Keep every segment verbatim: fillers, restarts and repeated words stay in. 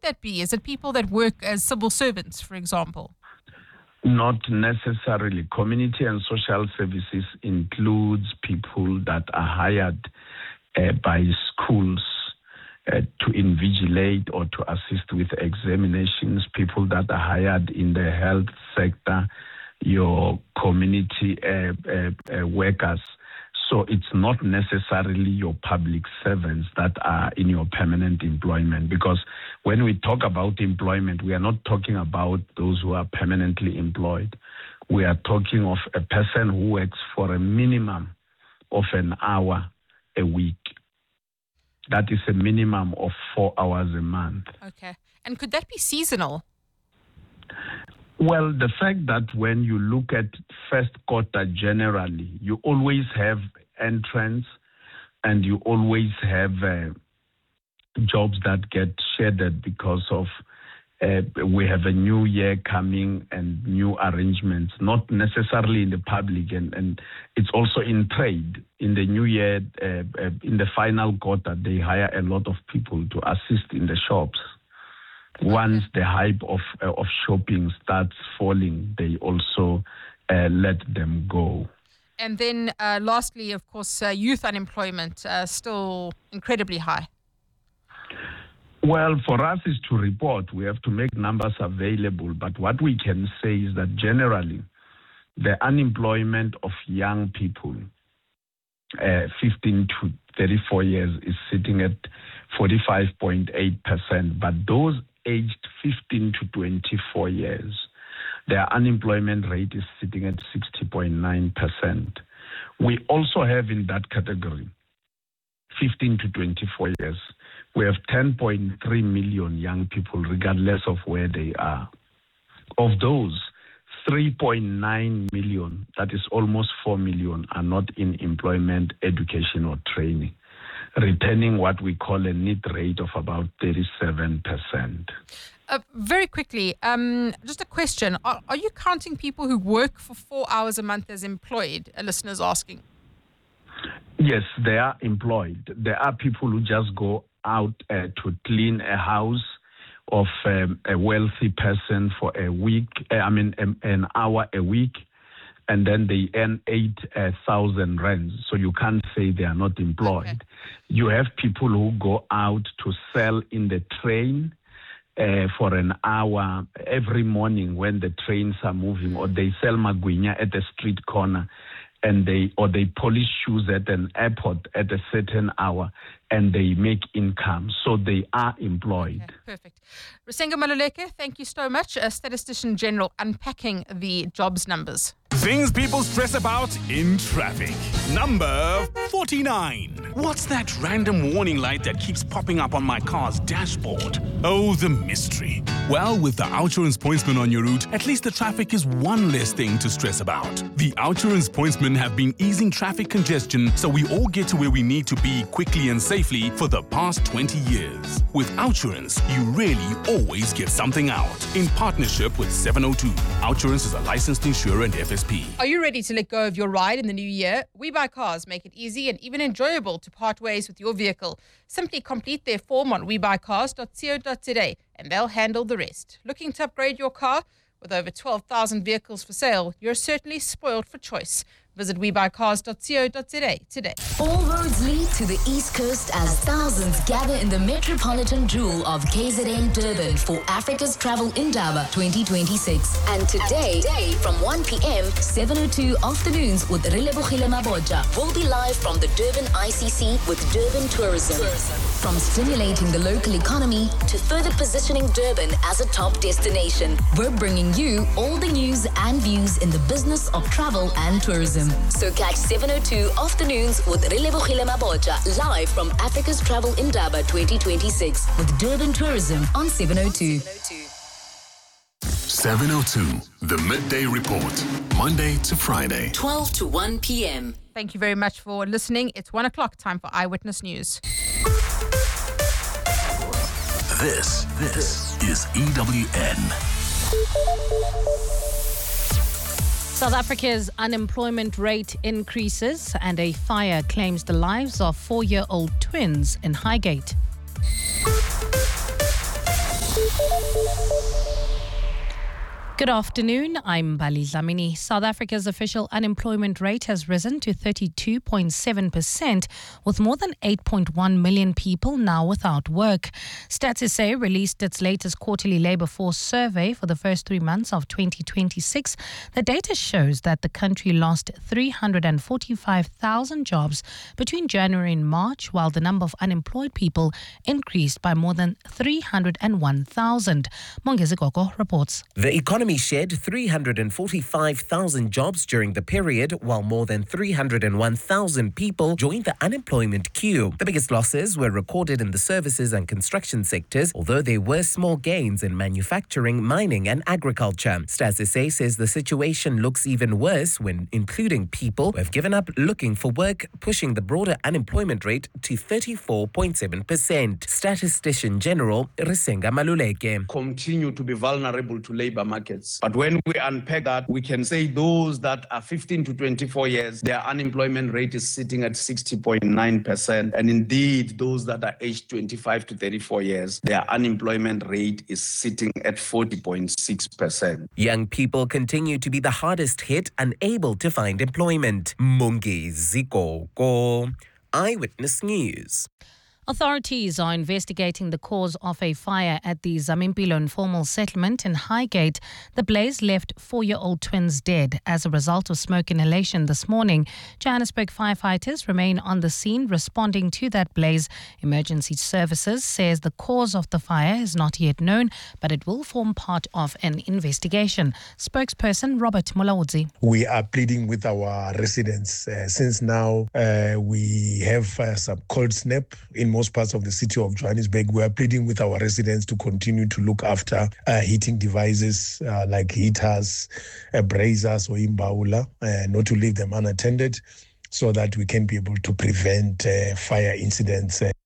would that be? Is it people that work as civil servants, for example? Not necessarily. Community and social services includes people that are hired uh, by schools uh, to invigilate or to assist with examinations, people that are hired in the health sector, your community uh, uh, uh, workers. So it's not necessarily your public servants that are in your permanent employment, because when we talk about employment, we are not talking about those who are permanently employed. We are talking of a person who works for a minimum of an hour a week. That is a minimum of four hours a month. Okay. And could that be seasonal? Well, the fact that when you look at first quarter generally, you always have entrance and you always have uh, jobs that get shaded because of uh, we have a new year coming and new arrangements, not necessarily in the public, and, and it's also in trade. In the new year, uh, uh, in the final quarter, they hire a lot of people to assist in the shops. Once the hype of uh, of shopping starts falling, they also uh, let them go. And then uh, lastly, of course, uh, youth unemployment uh, still incredibly high. Well, for us is to report. We have to make numbers available. But what we can say is that generally, the unemployment of young people, uh, fifteen to thirty-four years, is sitting at forty-five point eight percent. But those aged fifteen to twenty-four years, their unemployment rate is sitting at sixty point nine percent. We also have in that category, fifteen to twenty-four years, we have ten point three million young people, regardless of where they are. Of those, three point nine million, that is almost four million, are not in employment, education, or training, returning what we call a need rate of about thirty-seven percent. Uh, very quickly, um, just a question. Are, are you counting people who work for four hours a month as employed? A listener's asking. Yes, they are employed. There are people who just go out uh, to clean a house of um, a wealthy person for a week, uh, I mean, um, an hour a week, and then they earn eight thousand uh, rands. So you can't say they are not employed. Okay. You have people who go out to sell in the train uh, for an hour every morning when the trains are moving, or they sell magwinya at the street corner, and they or they polish shoes at an airport at a certain hour, and they make income. So they are employed. Okay, perfect. Rusenga Maluleke, thank you so much. A Statistician General unpacking the jobs numbers. Things people stress about in traffic. Number forty-nine. What's that random warning light that keeps popping up on my car's dashboard? Oh, the mystery. Well, with the Outsurance Pointsman on your route, at least the traffic is one less thing to stress about. The Outsurance Pointsmen have been easing traffic congestion so we all get to where we need to be quickly and safely for the past twenty years. With Outsurance, you really always get something out. In partnership with seven oh two, Outsurance is a licensed insurer and F S P. Are you ready to let go of your ride in the new year? We Buy Cars make it easy and even enjoyable to part ways with your vehicle. Simply complete their form on we buy cars dot co dot za and they'll handle the rest. Looking to upgrade your car? With over twelve thousand vehicles for sale, you're certainly spoiled for choice. Visit we buy cars dot co dot za today. All roads lead to the East Coast as thousands gather in the metropolitan jewel of K Z N Durban for Africa's Travel Indaba twenty twenty-six. And today, today from one p.m., seven oh two afternoons with Relebogile Mabotja will be live from the Durban I C C with Durban Tourism. Tourism. From stimulating the local economy to further positioning Durban as a top destination, we're bringing you all the news and views in the business of travel and tourism. So catch seven oh two afternoons with Relebogile Mabotja live from Africa's Travel Indaba twenty twenty-six with Durban Tourism on seven oh two. seven oh two, the Midday Report, Monday to Friday, twelve to one p.m. Thank you very much for listening. It's one o'clock, time for Eyewitness News. This, this is E W N. South Africa's unemployment rate increases and a fire claims the lives of four-year-old twins in Highgate. Good afternoon, I'm Bali Dlamini. South Africa's official unemployment rate has risen to thirty-two point seven percent, with more than eight point one million people now without work. Stats S A released its latest quarterly labour force survey for the first three months of twenty twenty-six. The data shows that the country lost three hundred forty-five thousand jobs between January and March, while the number of unemployed people increased by more than three hundred one thousand. Mongezi Gogo reports. The economy shed three hundred forty-five thousand jobs during the period, while more than three hundred one thousand people joined the unemployment queue. The biggest losses were recorded in the services and construction sectors, although there were small gains in manufacturing, mining and agriculture. Stats S A says the situation looks even worse when including people who have given up looking for work, pushing the broader unemployment rate to thirty-four point seven percent. Statistician General Risenga Maluleke. Continue to be vulnerable to labor markets. But when we unpack that, we can say those that are fifteen to twenty-four years, their unemployment rate is sitting at sixty point nine percent. And indeed, those that are aged twenty-five to thirty-four years, their unemployment rate is sitting at forty point six percent. Young people continue to be the hardest hit, unable to find employment. Mongezi Gogo, Eyewitness News. Authorities are investigating the cause of a fire at the Zamimpilo informal settlement in Highgate. The blaze left four-year-old twins dead as a result of smoke inhalation this morning. Johannesburg firefighters remain on the scene responding to that blaze. Emergency Services says the cause of the fire is not yet known, but it will form part of an investigation. Spokesperson Robert Mulaudzi. We are pleading with our residents uh, since now uh, we have uh, some cold snap in most parts of the city of Johannesburg. We are pleading with our residents to continue to look after uh, heating devices uh, like heaters, uh, braziers or imbaula, uh, not to leave them unattended so that we can be able to prevent uh, fire incidents. Uh,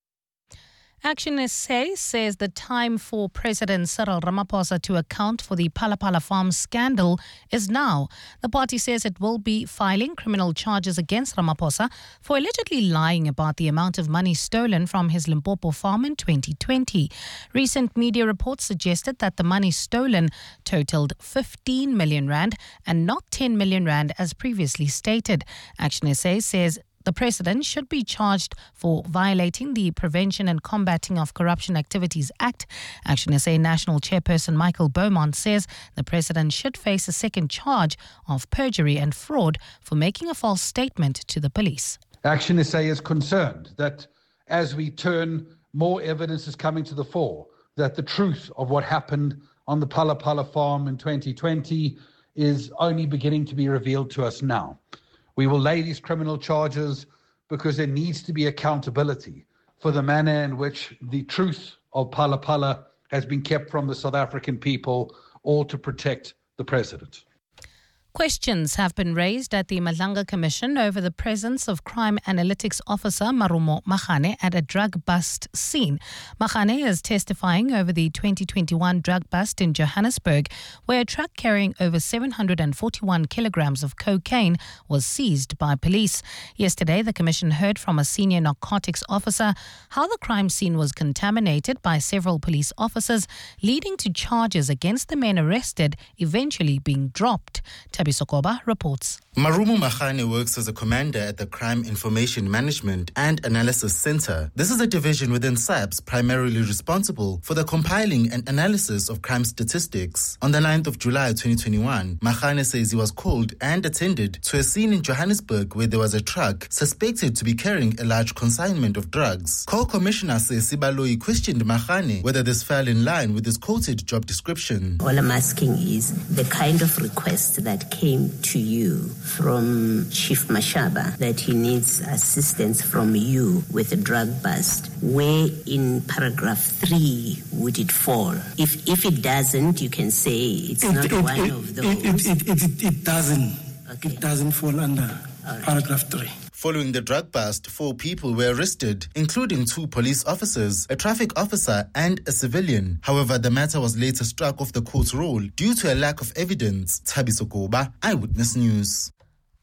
Action S A says the time for President Cyril Ramaphosa to account for the Phala Phala Farm scandal is now. The party says it will be filing criminal charges against Ramaphosa for allegedly lying about the amount of money stolen from his Limpopo farm in twenty twenty. Recent media reports suggested that the money stolen totaled fifteen million rand and not ten million rand as previously stated. Action S A says the president should be charged for violating the Prevention and Combating of Corruption Activities Act. Action S A National Chairperson Michael Beaumont says the president should face a second charge of perjury and fraud for making a false statement to the police. Action S A is concerned that as we turn, more evidence is coming to the fore that the truth of what happened on the Phala Phala farm in twenty twenty is only beginning to be revealed to us now. We will lay these criminal charges because there needs to be accountability for the manner in which the truth of Phala Phala has been kept from the South African people, all to protect the president. Questions have been raised at the Madlanga Commission over the presence of Crime Analytics Officer Marumo Makhane at a drug bust scene. Makhane is testifying over the twenty twenty-one drug bust in Johannesburg, where a truck carrying over seven hundred forty-one kilograms of cocaine was seized by police. Yesterday, the Commission heard from a senior narcotics officer how the crime scene was contaminated by several police officers, leading to charges against the men arrested eventually being dropped. Sokoba reports. Marumo Makhane works as a commander at the Crime Information Management and Analysis Center. This is a division within SAPS primarily responsible for the compiling and analysis of crime statistics. On the ninth of July twenty twenty-one, Makhane says he was called and attended to a scene in Johannesburg where there was a truck suspected to be carrying a large consignment of drugs. Co-Commissioner says Sibaloi questioned Makhane whether this fell in line with his quoted job description. All I'm asking is the kind of request that came to you from Chief Mashaba that he needs assistance from you with a drug bust. Where in paragraph three would it fall? If if it doesn't, you can say it's it, not it, one it, of those. It, it, it, it, it doesn't. Okay. It doesn't fall under right. paragraph three. Following the drug bust, four people were arrested, including two police officers, a traffic officer and a civilian. However, the matter was later struck off the court roll due to a lack of evidence. Thabiso Goba, Eyewitness News.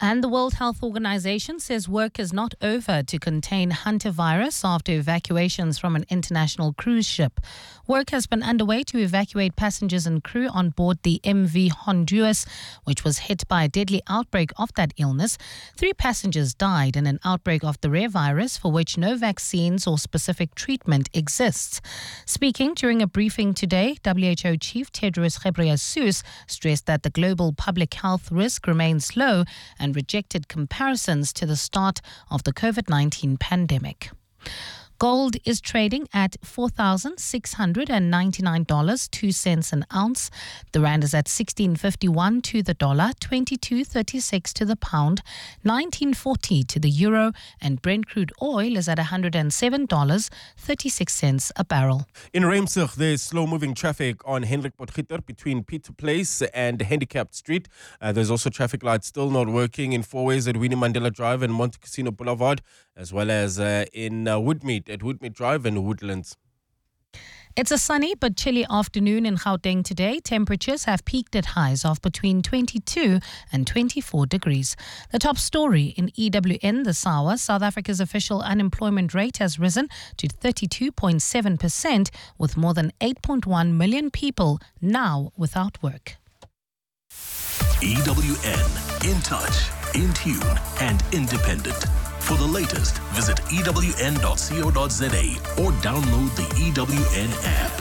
And the World Health Organization says work is not over to contain hantavirus after evacuations from an international cruise ship. Work has been underway to evacuate passengers and crew on board the M V Honduras, which was hit by a deadly outbreak of that illness. Three passengers died in an outbreak of the rare virus for which no vaccines or specific treatment exists. Speaking during a briefing today, W H O Chief Tedros Ghebreyesus stressed that the global public health risk remains low and rejected comparisons to the start of the COVID nineteen pandemic. Gold is trading at four thousand six hundred ninety-nine dollars and two cents an ounce. The rand is at sixteen fifty-one to the dollar, twenty-two thirty-six to the pound, nineteen forty to the euro, and Brent crude oil is at one hundred seven dollars and thirty-six cents a barrel. In Ramsey, there's slow-moving traffic on Hendrik Potgieter between Peter Place and Handicapped Street. Uh, there's also traffic lights still not working in four ways at Winnie Mandela Drive and Monte Cassino Boulevard, as well as uh, in uh, Woodmead at Woodmead Drive and Woodlands. It's a sunny but chilly afternoon in Gauteng today. Temperatures have peaked at highs of between twenty-two and twenty-four degrees. The top story in E W N this hour, South Africa's official unemployment rate has risen to thirty-two point seven percent, with more than eight point one million people now without work. E W N, in touch, in tune and independent. For the latest, visit E W N dot co dot za or download the E W N app.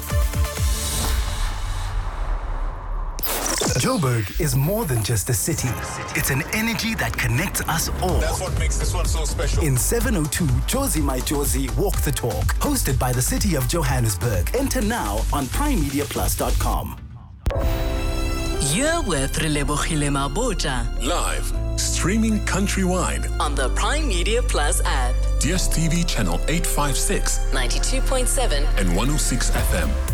Joburg is more than just a city. It's an energy that connects us all. That's what makes this one so special. In seven oh two, Jozi My Jozi Walk the Talk, hosted by the City of Johannesburg. Enter now on prime media plus dot com. You're with Relebogile Mabota. Live, streaming countrywide on the Prime Media Plus app. D S T V channel eight fifty-six, ninety-two point seven and one oh six F M.